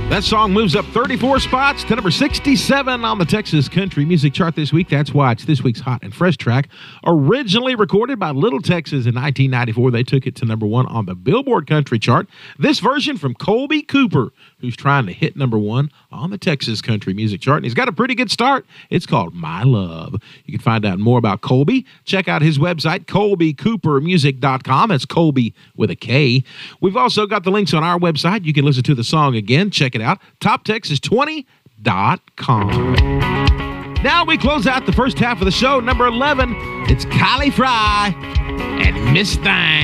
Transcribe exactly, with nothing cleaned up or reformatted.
That song moves up thirty-four spots to number sixty-seven on the Texas Country Music Chart this week. That's why it's this week's Hot and Fresh track. Originally recorded by Little Texas in nineteen ninety-four, they took it to number one on the Billboard Country Chart. This version from Colby Cooper, who's trying to hit number one on the Texas Country Music Chart. And he's got a pretty good start. It's called My Love. You can find out more about Colby. Check out his website, colby cooper music dot com. That's Colby with a K. We've also got the links on our website. You can listen to the song again. Check it out, top texas twenty dot com. Now we close out the first half of the show. Number eleven, it's Kylie Frey and Miss Thing.